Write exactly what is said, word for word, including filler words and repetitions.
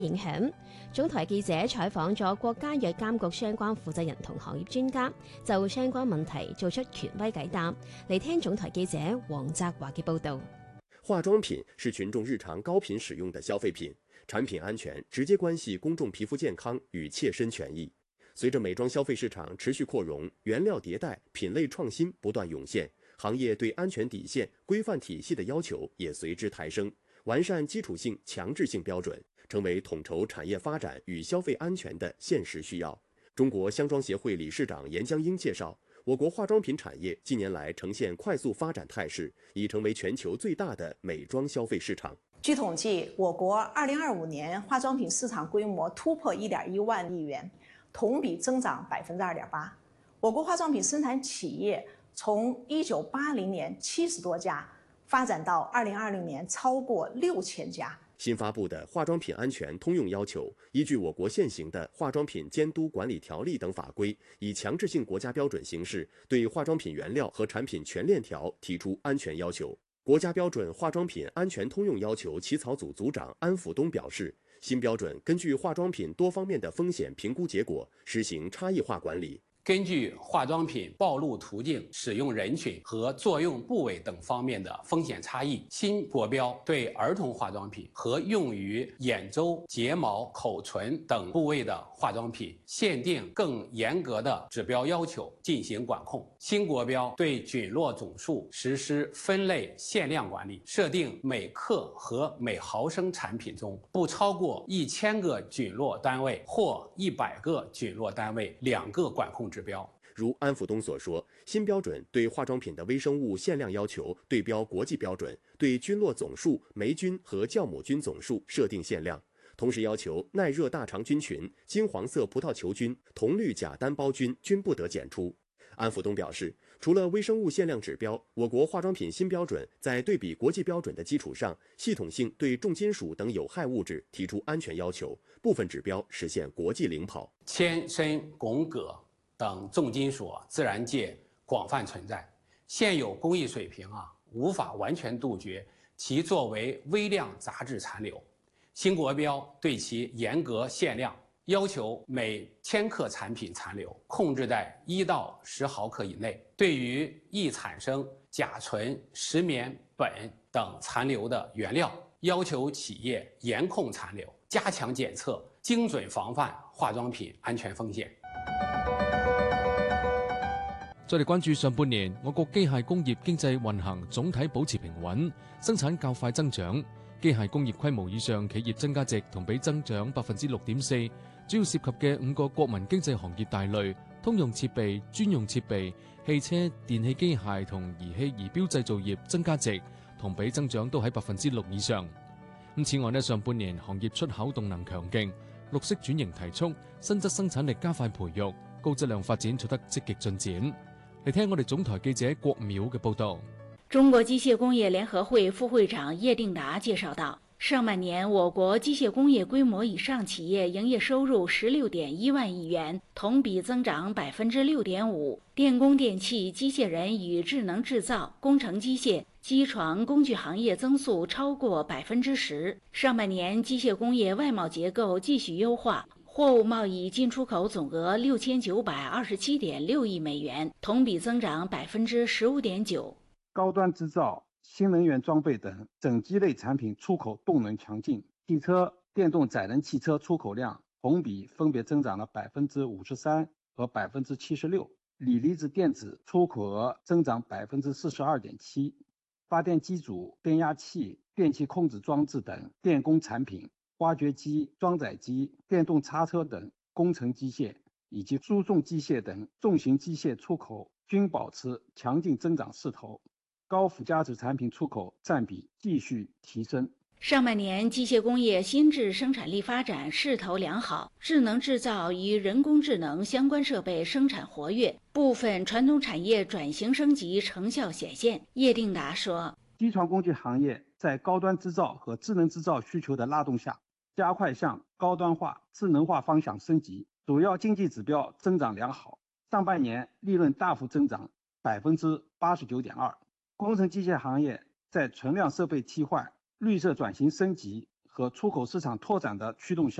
影響。總台記者採訪咗國家藥監局相關負責人同行業專家，就相關問題做出權威解答。嚟聽總台記者黃澤華嘅報導。 化妝品是群眾日常高頻使用的消費品，產品安全直接關係公眾皮膚健康與切身權益。隨着美妝消費市場持續擴容，原料迭代、品類創新不斷湧現，行業對安全底線、規範體系的要求也隨之抬升，完善基礎性、強制性標準，成為統籌產業發展與消費安全的現實需要。中國香妝協會理事長嚴江英介紹，我國化妝品產業近年來呈現快速發展態勢，已成為全球最大的美妝消費市場。 據統計，我國二零二五年化妝品市場規模突破一點一萬億元，同比增長百分之二點八。我國化妝品生產企業從一九八零年七十多家，發展到二零二零年超過六千家。 新發布的化妝品安全通用要求，依據我國現行的化妝品監督管理條例等法規，以強制性國家標準形式，對化妝品原料和產品全鏈條提出安全要求。國家標準化妝品安全通用要求起草組組長安輔東表示，新標準根據化妝品多方面的風險評估結果，實行差異化管理。 根據化妝品暴露途徑、使用人群和作用部位等方面的風險差異，新國標對兒童化妝品和用於眼周、睫毛、口唇等部位的化妝品限定更嚴格的指標要求進行管控。新國標對菌落總數實施分類限量管理，設定每克和每毫升產品中不超過一千個菌落單位或一百個菌落單位兩個管控指標。 如安輔東所說，新標準對化妝品的微生物限量要求對標國際標準，對菌落總數、霉菌和酵母菌總數設定限量，同時要求耐熱大腸菌群、金黃色葡萄球菌、銅綠假單胞菌均不得檢出。安輔東表示，除了微生物限量指標，我國化妝品新標準在對比國際標準的基礎上，系統性對重金屬等有害物質提出安全要求，部分指標實現國際領跑。 鉛、砷、汞、鉻等重金屬自然界廣泛存在，現有工藝水平啊，無法完全杜絕其作為微量雜質殘留。新國標對其嚴格限量，要求每千克產品殘留控制在一到十毫克以內。對於易產生甲醇、石棉、苯等殘留的原料，要求企業嚴控殘留，加強檢測，精準防範化妝品安全風險。 再嚟關注上半年，我國機械工業經濟運行總體保持平穩，生產較快增長。機械工業規模以上企業增加值同比增長百分之六點四，主要涉及嘅五個國民經濟行業大類，通用設備、專用設備、汽車、電氣機械同儀器儀表製造業增加值同比增長都喺百分之六以上。咁此外呢，上半年行業出口動能強勁，綠色轉型提速，新質生產力加快培育，高質量發展取得積極進展。嚟聽我哋總台記者郭淼嘅報道。 中國機械工業聯合會副會長葉定達介紹道，上半年我國機械工業規模以上企業營業收入十六點一萬億元，同比增長百分之六點五。電工電氣、機械人與智能製造、工程機械、機床工具行業增速超過百分之十。上半年機械工業外貿結構繼續優化。貨物貿易進出口總額六千九百二十七點六億美元，同比增長百分之十五點九。 高端製造、新能源裝備等整機類產品出口動能強勁，汽車、電動載人汽車出口量同比分別增長了百分之五十三和百分之七十六，鋰離子電子出口額增長百分之四十二點七，發電機組、變壓器、電氣控制裝置等電工產品、挖掘機、裝載機、電動叉車等工程機械以及輸送機械等重型機械出口均保持強勁增長勢頭，高附加值產品出口佔比繼續提升。 上半年機械工業新質生產力發展勢頭良好，智能製造與人工智能相關設備生產活躍，部分傳統產業轉型升級成效顯現。葉定達說， 機床工具行業在高端製造和智能製造需求的拉動下，加快向高端化、智能化方向升級，主要經濟指標增長良好。上半年利潤大幅增長百分之八十九點二。工程機械行業在存量設備替換、綠色轉型升級和出口市场拓展的驱动效